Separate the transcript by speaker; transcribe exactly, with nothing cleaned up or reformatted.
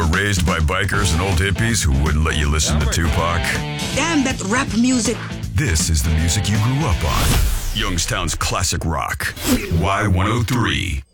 Speaker 1: were raised by bikers and old hippies who wouldn't let you listen to Tupac?
Speaker 2: Damn that rap music.
Speaker 1: This is the music you grew up on. Youngstown's classic rock. Y one oh three.